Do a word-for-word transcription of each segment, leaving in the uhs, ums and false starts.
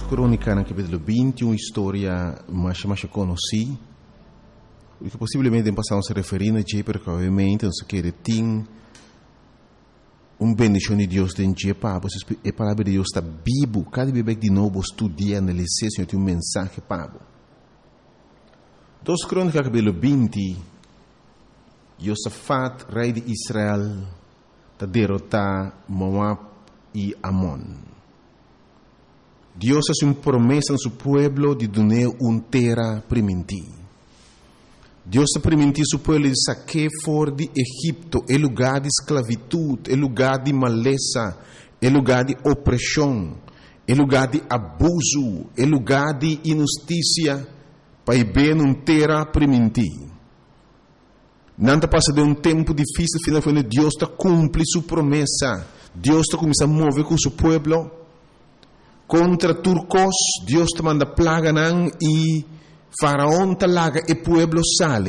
Crônica, no capítulo vinte, uma história mais, mais conhecida, que possivelmente passamos a referir a Jé, porque obviamente nós queremos ter uma bendição de Deus dentro de Jé, para a palavra de Deus está vivo, cada vez de novo estudia, analisar, Senhor, tem um mensagem para você. Dois Crônicas, capítulo vinte, Josafat, rei de Israel, está derrotar Moab e Amon. Deus hace uma promessa a seu pueblo de dar uma terra primitiva. Deus está permitindo seu pueblo de sacar fora de Egipto, é lugar de esclavitud, é lugar de maleza, é lugar de opressão, é lugar de abuso, é lugar de injustiça, para ir bem uma terra primitiva. Nada passa de um tempo difícil, finalmente Deus está cumprindo sua promessa. Deus está começando a mover com seu pueblo. Contra turcos, Deus te manda plaga nan e faraón talaga e pueblo sale.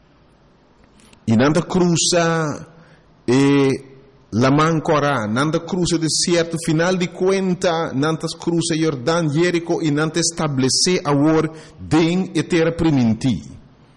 E nanda cruza e la mancora, nanda cruza deserto, final de conta, nanda cruza Jordão, Jerico e nanda estabelece agora den e terra primitiva.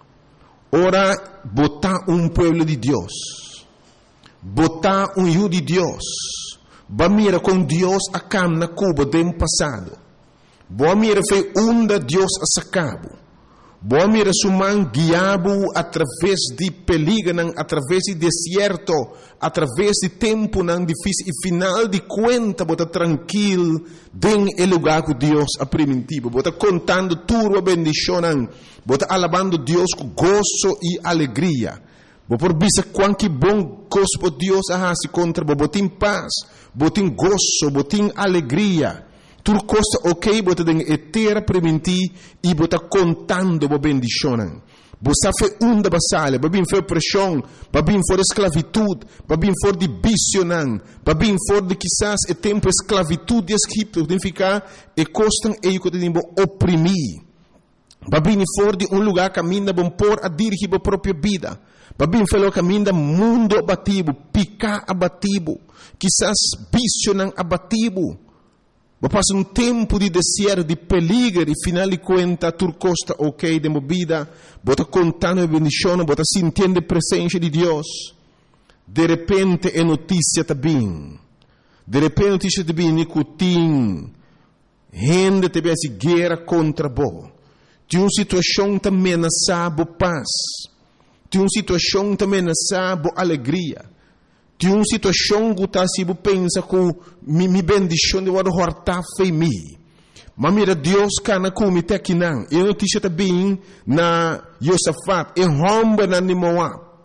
Ora, botar um pueblo de Deus, botar um yu de Deus. Ba mira com Deus a cam na Cuba do passado. Boa mira foi onda Deus a sacabo. Boa mira suman guiabo através de perigo, através de deserto, através de tempo não difícil e final de conta bota tranquilo den el lugar que Deus a primitivo. Bota contando tudo a bendição, bota alabando Deus com gozo e alegria. Bo por bisa quanto bom gosto Deus a se contra bo botin paz, botin gozo, botin alegria. Tur costa ok, bota den etera preventi e bota contando bo bendicionan. Bo sa fe unda basale, babin fe pressão, babin for esclavitud, babin for de bicionan, babin for de quizás e tempo esclavitud de Egipto, significa e costan e que tem bo oprimir. Babin for de um lugar caminha bom por a dirigir a própria vida. Babin falou caminho mundo abatido, picar abatido, quizás visionan abatido. Ba passa um tempo de deserto, de perigo, e final de conta, turcosta ok de movida, bota contando a bendição, bota sentindo a presença de Deus. De repente é notícia também. De repente notícia também, nicotim, gente te se guerra contra bo. De uma situação também ameaçada paz. De uma situação também nessa boa alegria. De uma situação que está se pensa que me me bendição de wado horta fei mi. Mas mira Deus cana como te aqui não. E notícia também na Josafat e romba na Moab.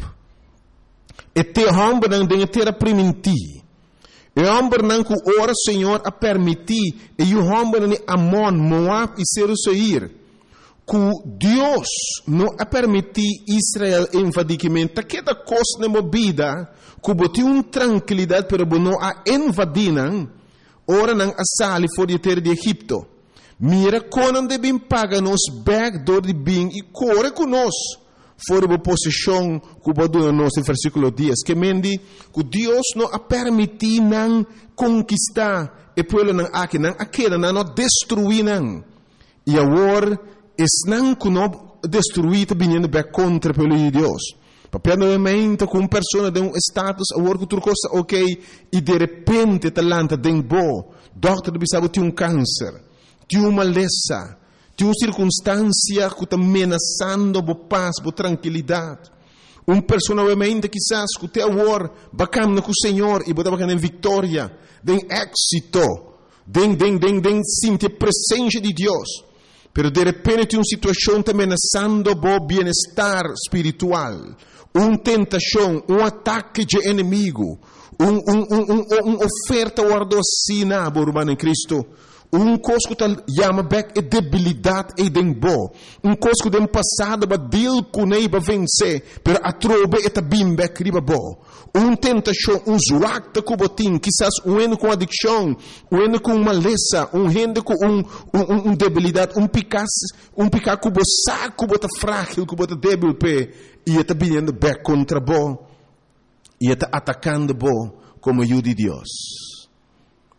E te romba na de terra primiti. E romba na que ora Senhor a permitir e o romba na Amon, Moab e Seir. Que Deus não a permitir Israel invadicamente, que da coisa na movida, que botou uma tranquilidade para não a invadir, ora não a sali fora de terra de Egipto. Mira quando devem pagar nos backdoor de bem e corre conosco fora da posição que botou nos no versículo dez, que mendi que Deus não a permitir não conquistar e pueblo não aqui não aquela não destruir não. E agora es não que não destruído vindo back contra pelo de Deus. Papel novamente com uma pessoa de um status a work outra coisa ok e de repente talanta den bo, doctor bisabo tem um câncer, tem uma maleza, tem uma circunstância que está ameaçando bo paz, bo tranquilidade. Uma pessoa novamente quizás que te awor bacana com o Senhor e botar bacana em vitória, den êxito, den den den den sentir a presença de Deus. Pero de repente tem uma situação também ameaçando o bem-estar espiritual, uma tentação, um ataque de inimigo, uma um, um, um, um oferta guardocina, irmão em Cristo, um coisa que chama back é debilidade e dembo, um coisa que tem passado para deal com ele para vencer, pero a trobe é também back riba bo. Uma tentação, um zuacta que botim, quizás um eno com adicção, um eno com maleza, um rende com um, um, um debilidade, um picas, um picar que bo saco, bota frágil, que bota débil pé, e está vindo back contra bo, e está atacando bo como ajuda de Deus.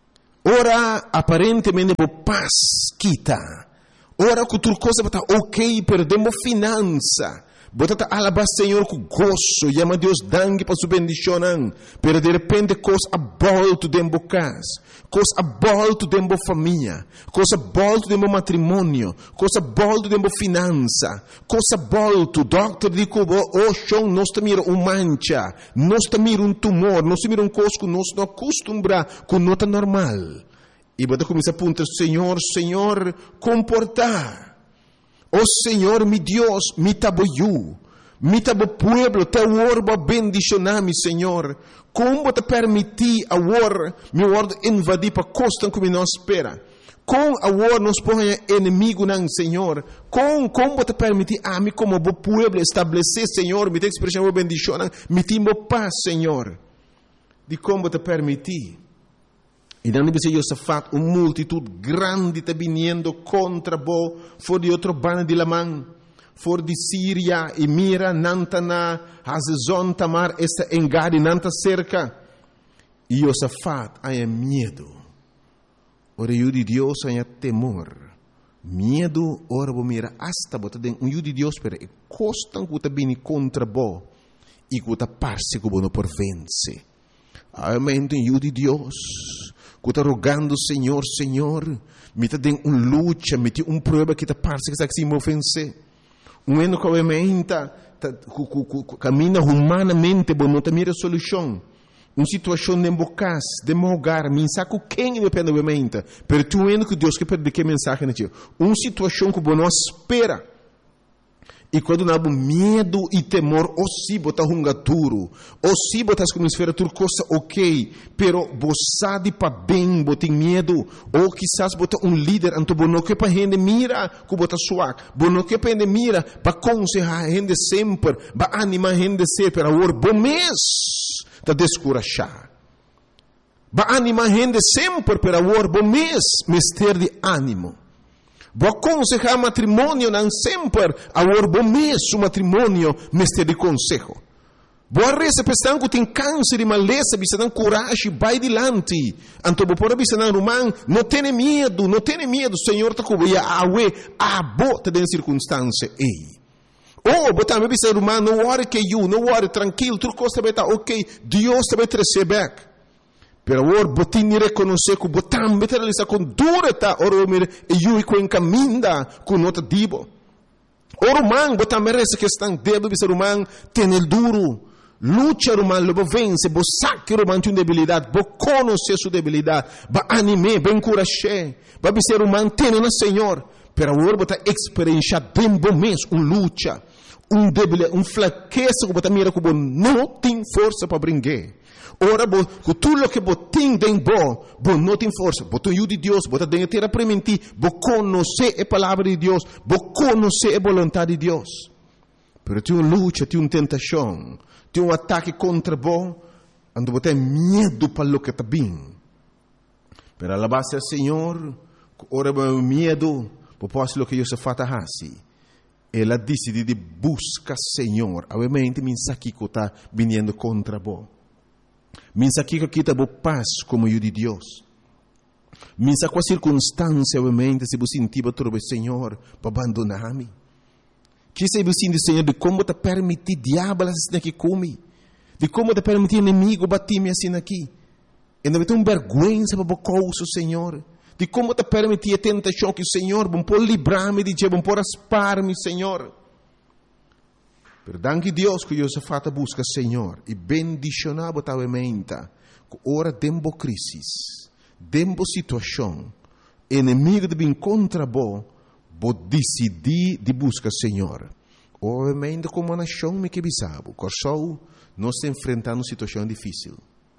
Ora, aparentemente, bo paz quita. Ora, que outra coisa está ok, perdemos finança. Bota alabar Senhor com gozo, chama Deus dangue para sua bendição, pero de repente coisa abolto dentro da casa, coisa abolto dentro da família, coisa abolto dentro do matrimônio, coisa abolto dentro da finança, coisa abolto, doctor diz, oh, chão, nós estamos um mancha, nós estamos um tumor, nós estamos um coisa que nós não acostumbramos com nota normal. E bota começa a apontar, Senhor, Senhor, comportar. Oh Senhor, mi Deus, mi taboyu, mi tabo pueblo, te orba bendicionami, Senhor. Como te permitir a war, mi word invadir para costa como nós espera. Com a war nos põe inimigo não, Senhor. Com como te permitir a mim como bo pueblo estabelecer, Senhor, mi te expressão bendição, mi timo paz, Senhor. De como te permitir. E não deve ser Josafat, uma multitud grande está vindo contra bo, for de outro bando de Lamã, for de Síria, e mira, Nantana, Hazezon, Tamar, esta engade, Nanta cerca. E Josafat, há medo. Ora, o de Deus, há temor. Medo, ora, bo mira, hasta, bota den, um de Deus, pero, e costan que está vindo contra bo, e que está parse que bo não por vence. Amém, o de Deus. Que está rogando, Senhor, Senhor, me está dando uma luta, me tem uma prova que está parece que está se me ofense. Um ano que obviamente caminha humanamente, mas não tem a solução. Uma situação de embocas, de mogar, mensagem quem depende obviamente. Mas tu ano que Deus quer perder que mensagem não tinha. Uma situação que você não espera. E quando não há medo e temor, ou se botar um duro, ou se botar como esfera tudo coisa ok, pero você de para bem, botar medo, ou quizás botar um líder, então você não quer para gente mira, que botar suave, você não quer para gente mira, para aconselhar a gente sempre, para animar a gente sempre, para o bom mês, para descorachar. Para animar a gente sempre, para o bom mês, mister de ânimo. Vou aconselhar matrimônio não sempre, agora bom mês o matrimônio mestre de consejo. Vou receber pessoas que têm câncer e maleza, bisa dan coragem, vai adiante. Então vou pôr bisa dan román, não tenha medo, não tenha medo, Senhor está cobrindo a awe, a bota de circunstância, ei. Oh, botar me bisa román, não worry que you, não worry, tranquilo, tudo costa beta, ok, Deus te vai trazer back. Pero agora, botin ni reconhecer que botam beta realizar com dureta, ora me e you e com caminda com nota dibo. Ora man, botam merece que estão debo bisa román, tem el duro. Lucha román, lobo vence, bo saque román tem debilidade, bo conhecer sua debilidade, ba anime, ba encorajar, ba bisa román tem na Senhor. Pero agora botar experiência tempo mês, um lucha, um debilidade, um fraqueza que botar mira que bo não tem força para brincar. Ora, bo, com tudo que bo tem dentro, bo não tem força, bo tem de Deus, bo tem que ter aprender, bo conhecer a palavra de Deus, bo conhecer a vontade de Deus. Pero tem uma luta, tem uma tentação, tem um ataque contra bo, ando bo tem medo para o que está bem. Pero a base do Senhor, ora bo medo, bo posso lo que eu se fata assim. Ela decide de buscar Senhor, obviamente mensagem que está vindo contra bo. Mensagem que kita bo paz como eu de Deus. Mensagem com a circunstância, obviamente, se você sentir para Senhor, para abandonar-me. Que se você sentir, Senhor, de como te permitir diabo assim aqui come, de como te permitir inimigo bater-me assim aqui. E não tem uma vergonha para o coisa, Senhor. De como te permitir a tentação que o Senhor, bom por livrar-me de bom por aspar-me, Senhor. Perdão que Deus que Josafat busca Senhor e bendicionar botavamente que ora dembo crisis, dembo situação, inimigo de bem contra bo, bo decidir de buscar Senhor. Obviamente como nação me que bisabo, corsou nós enfrentando uma situação difícil.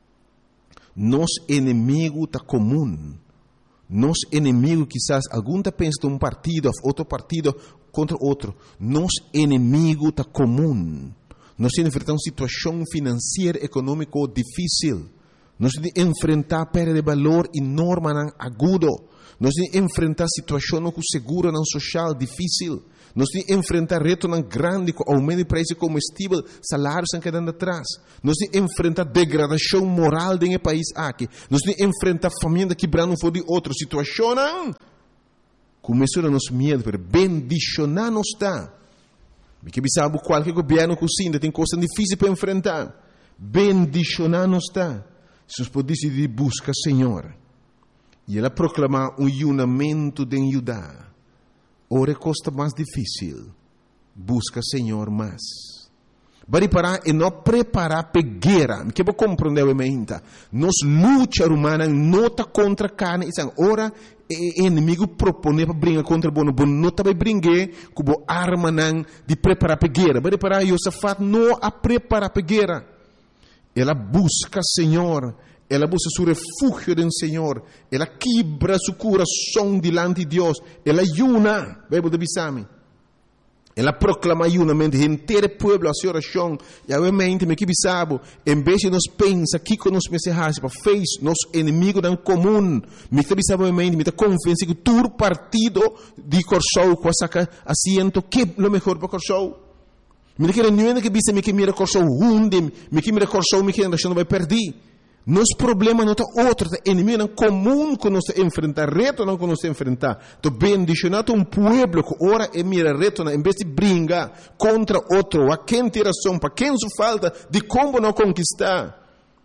Nos inimigo tá comum. Nos inimigo quizás algum tá pensa de um partido, outro partido contra outro. Nos inimigo está comum. Nós enfrentamos uma situação financeira, econômica difícil. Nós temos de enfrentar perda de valor enorme agudo. Nós temos de enfrentar situações com seguro não social difícil. Nós temos de enfrentar reto não grande com aumento de preço de combustível, salários estão quedando atrás. Nós temos de enfrentar degradação moral dentro do país aqui. Nós temos de enfrentar família quebrando fora de outra situação. Começou a nos medo, para bendicionar nos está. Porque sabe qualquer governo que ainda tem coisas difíceis para enfrentar. Bendicionar nos está. Se nós podemos decidir buscar Senhor. E ela proclamar um unimento de Judá. Ora costa mais difícil. Busca Senhor mais. Bari parar e não preparar pegueira. Que vou compreender o meinta. Nos luta humana nota contra carne. Ora o inimigo propõe para brincar contra o bono. Não está para brincar com a arma de preparar pegueira. Bari parar Josafat não a preparar pegueira. Ela busca Senhor. Ela busca seu refúgio do Senhor. Ela quebra seu coração diante de Deus. Ela ayuna. Bíblia de Bisami. Ela proclama ayunamento inteiro povo a sua oração. E obviamente, me que bisabo, em vez de nós pensar que com nós mensagens para fez nosso inimigo não comum, me que bisabo obviamente, me que confiança que todo partido de Corsou com saca assento que é o melhor para Corsou. Me que não é que bisa me que mira Corsou hunde, me que mira Corsou me que não vai perder. Nosso problema não está outro, é inimigo não comum que nós enfrentar, reto não que nós enfrentar. Então, bendicionado um povo que ora e mira reto, em vez de brincar contra outro, a quem tem razão, para quem se falta, de como não conquistar.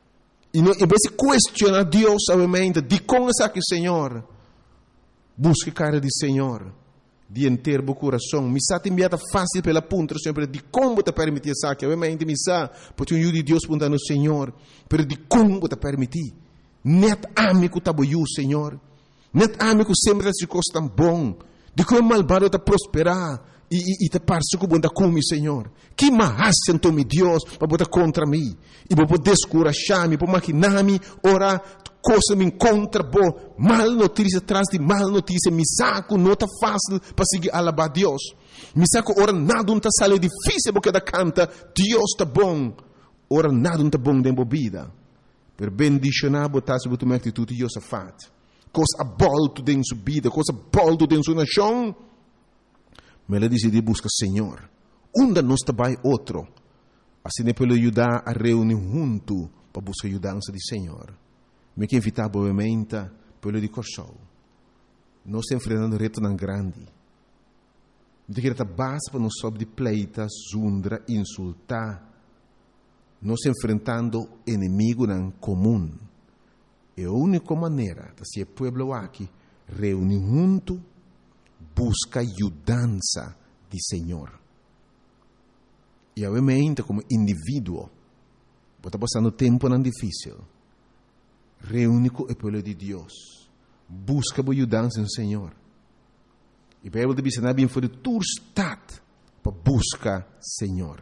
E não, em vez de questionar Deus, obviamente, de como está aqui, Senhor, busque cara de Senhor, de inteiro o coração. Me está enviada fácil pela ponta, sempre de como te permitir isso aqui. Obviamente, me está, porque o de Deus pergunta no Senhor, pero de como te permitir. Net amigo tá boiu, Senhor. Net amigo sempre se coisa tão bom. De como malvado te prosperar e, e, e te parece que bom da come, Senhor. Que mais sentou me Deus para botar contra mim e para poder descurajar-me, para maquinar-me, orar. Coisa me encontra boa, mal notícia atrás de mal notícia, me saco, não está fácil para seguir alabar Deus. Me saco, ora nada não está saindo difícil porque da canta, Deus está bom. Ora nada não está bom dentro da vida. Per bendicionar, botar sobre tua atitude de Josafat. Coisa abolto dentro da sua vida, coisa abolto dentro da sua nação. Mas ele decidiu buscar Senhor. Onde nós trabalha outro. Assim é para ajudar a reunir junto para buscar a ajudança do Senhor. Me que invitar obviamente pelo de Corsou. Nós estamos enfrentando reto não grande. De que está base para nós sobre de pleita, zundra, insultar. Nós estamos enfrentando inimigo não comum. É a única maneira de ser povo aqui reunir junto, busca ajudança de Senhor. E obviamente como indivíduo, está passando tempo não difícil. Reúne com o povo de Deus. Busca a ajudança no Senhor. E a Bíblia diz que não é bem fora de tua estado para buscar Senhor.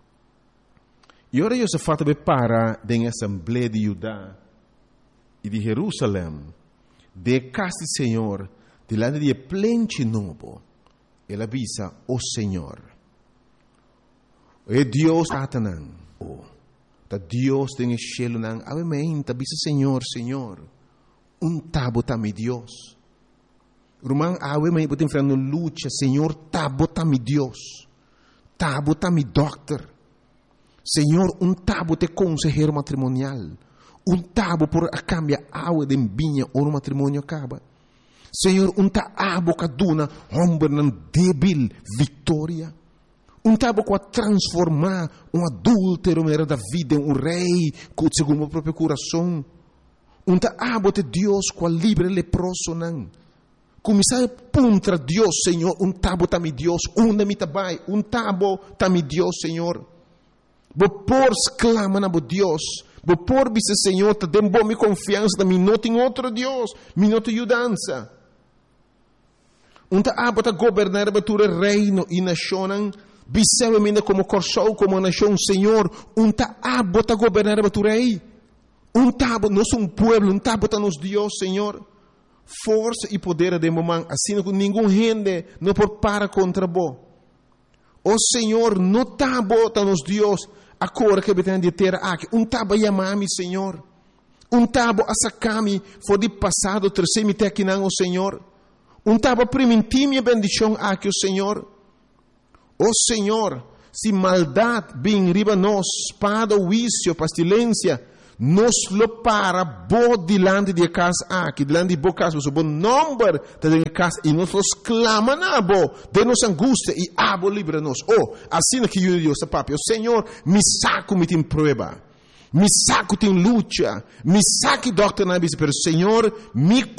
E ora Josafat para da Assembleia de Judá e de Jerusalém, de casa do Senhor, delante de plente novo, ele avisa o Senhor. É Deus Satanás. Da Deus tem cielo nang amen tabisa Senhor Senhor um tabo tami Deus rumang awe mai botem frano lucha Senhor tabo tami Deus tabo tami doctor Senhor um tabo te consejero matrimonial um tabo por a cambia awe de binha ou no matrimônio acaba Senhor um ta abo kaduna hombre nan débil vitória um tabo com a transformar um adúltero era da vida em um rei segundo o próprio coração. Um tabo de Deus com a livre leproso não. Começar a puntra Deus, Senhor. Um tabo tami Deus. Um da mitabai. Um tabo tami Deus, Senhor. Bo por exclama na bo Deus. Bo por bisa Senhor. Te dem bom confiança da mim. Não tem outro Deus. Me não tem ajudança. Um tabo ta governar a batura reino e nação. Bisewemenda como Corsou, como nação, Senhor, um tabo está governar a tu rei. Um tabo, nós somos um povo, um tabo está nos Deus, Senhor. Força e poder de momento, assim que nenhum gente não pode parar contra vós. O Senhor, no tabo está nos Deus, a cor que tem de ter aqui. Um tabo chama-me, Senhor. Um tabo asakami for de passado terceiro aqui não o Senhor. Um tabo permitir minha bendição aqui o Senhor. O Senhor, se maldade bem riba nós, espada, vício, pestilência, nos lo para bo dilante de casa aqui, dilante de bo casa, o bom número de casa e nós los clama na bo de nos angústia e abo livra-nos. Oh, assim que eu digo, papi, o Senhor me saco me tem prova. Me saco tem luta, me saque doctor na bisa, pero Senhor me